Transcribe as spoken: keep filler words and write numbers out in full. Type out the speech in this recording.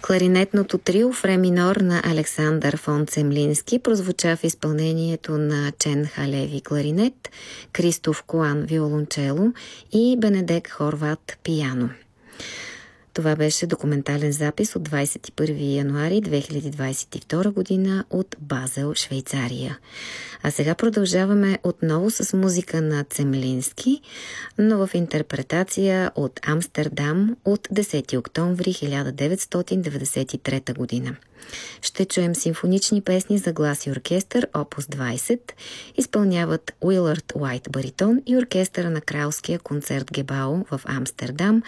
Кларинетното трио в ре минор на Александър фон Цемлински прозвуча в изпълнението на Чен Халеви кларинет, Кристоф Коан виолончело и Бенедек Хорват пиано. Това беше документален запис от двадесет и първи януари две хиляди двадесет и втора година от Базел, Швейцария. А сега продължаваме отново с музика на Цемлински, но в интерпретация от Амстердам от десети октомври хиляда деветстотин деветдесет и трета година. Ще чуем симфонични песни за глас и оркестър, опус двадесет, изпълняват Уилърд Уайт баритон и оркестъра на Кралския концерт Гебао в Амстердам,